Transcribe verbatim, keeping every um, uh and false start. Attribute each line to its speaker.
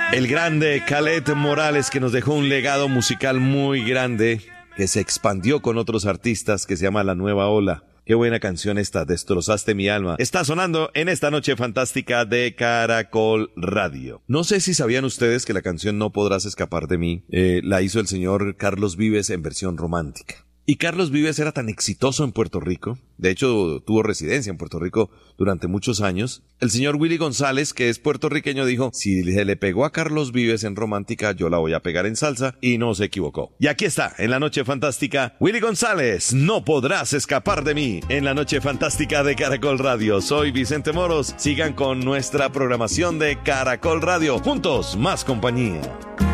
Speaker 1: El grande Khaled Morales, que nos dejó un legado musical muy grande, que se expandió con otros artistas, que se llama La Nueva Ola. Qué buena canción esta, Destrozaste mi alma. Está sonando en esta noche fantástica de Caracol Radio. No sé si sabían ustedes que la canción No Podrás Escapar de Mí eh, la hizo el señor Carlos Vives en versión romántica. Y Carlos Vives era tan exitoso en Puerto Rico, de hecho tuvo residencia en Puerto Rico durante muchos años. El señor Willy González, que es puertorriqueño, dijo, si se le pegó a Carlos Vives en romántica, yo la voy a pegar en salsa, y no se equivocó. Y aquí está, en la noche fantástica, Willy González, No Podrás Escapar de Mí, en la noche fantástica de Caracol Radio. Soy Vicente Moros, sigan con nuestra programación de Caracol Radio, juntos más compañía.